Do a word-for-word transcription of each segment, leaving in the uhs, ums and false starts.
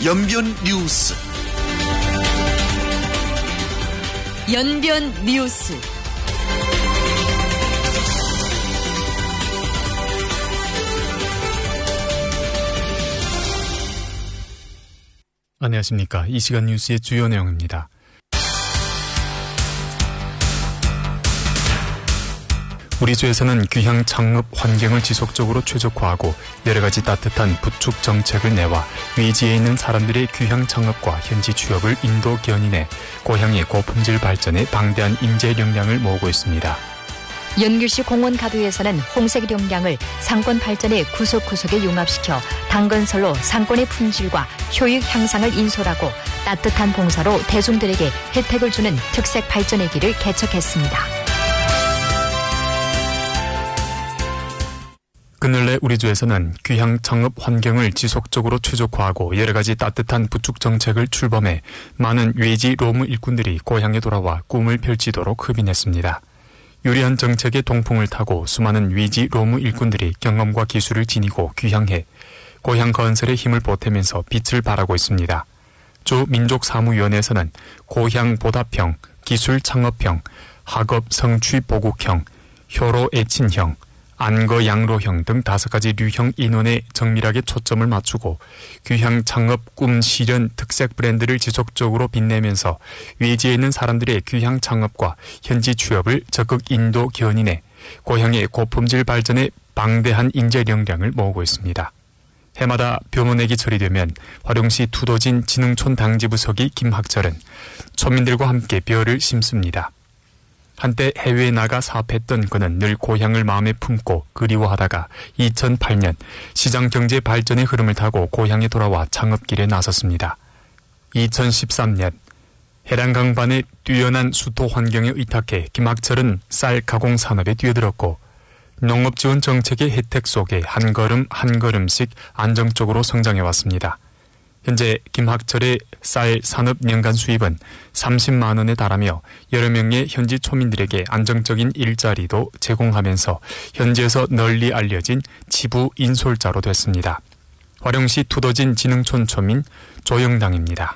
연변 뉴스. 연변 뉴스. 안녕하십니까. 이 시간 뉴스의 주요 내용입니다. 우리 주에서는 귀향 창업 환경을 지속적으로 최적화하고 여러 가지 따뜻한 부축 정책을 내와 외지에 있는 사람들의 귀향 창업과 현지 취업을 인도 견인해 고향의 고품질 발전에 방대한 인재 역량을 모으고 있습니다. 연길시 공원 가두에서는 홍색 역량을 상권 발전의 구석구석에 융합시켜 당건설로 상권의 품질과 효익 향상을 인솔하고 따뜻한 봉사로 대중들에게 혜택을 주는 특색 발전의 길을 개척했습니다. 그늘래 우리 주에서는 귀향 창업 환경을 지속적으로 최적화하고 여러 가지 따뜻한 부축 정책을 출범해 많은 외지 로무 일꾼들이 고향에 돌아와 꿈을 펼치도록 흡인했습니다. 유리한 정책의 동풍을 타고 수많은 외지 로무 일꾼들이 경험과 기술을 지니고 귀향해 고향 건설에 힘을 보태면서 빛을 발하고 있습니다. 주 민족사무위원회에서는 고향 보답형, 기술 창업형, 학업 성취 보국형, 효로 애친형, 안거 양로형 등 다섯 가지 류형 인원에 정밀하게 초점을 맞추고 귀향 창업 꿈 실현 특색 브랜드를 지속적으로 빛내면서 외지에 있는 사람들의 귀향 창업과 현지 취업을 적극 인도 견인해 고향의 고품질 발전에 방대한 인재 역량을 모으고 있습니다. 해마다 벼모내기 처리되면 화룡시 투도진 진흥촌 당지부서기 김학철은村민들과 함께 벼를 심습니다. 한때 해외에 나가 사업했던 그는 늘 고향을 마음에 품고 그리워하다가 이천팔 년 시장경제 발전의 흐름을 타고 고향에 돌아와 창업길에 나섰습니다. 이천십삼 년 해란 강반의 뛰어난 수도 환경에 의탁해 김학철은 쌀 가공 산업에 뛰어들었고 농업지원 정책의 혜택 속에 한 걸음 한 걸음씩 안정적으로 성장해왔습니다. 현재 김학철의 쌀 산업 연간 수입은 삼십만 원에 달하며 여러 명의 현지 초민들에게 안정적인 일자리도 제공하면서 현지에서 널리 알려진 지부 인솔자로 됐습니다. 화룡시 투도진 진흥촌 초민 조영당입니다.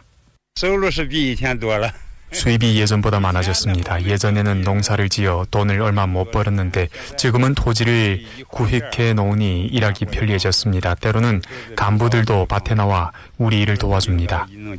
수입이 예전보다 많아졌습니다. 예전에는 농사를 지어 돈을 얼마 못 벌었는데 지금은 토지를 구획해 놓으니 일하기 편리해졌습니다. 때로는 간부들도 밭에 나와 우리 일을 도와줍니다.